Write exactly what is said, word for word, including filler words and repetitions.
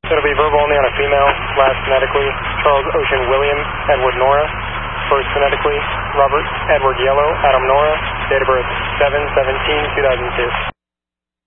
It'll be verbal only on a female, last phonetically, Charles Ocean William Edward Nora. First phonetically, Robert Edward Yellow Adam Nora. Date of birth seven seventeen two thousand two.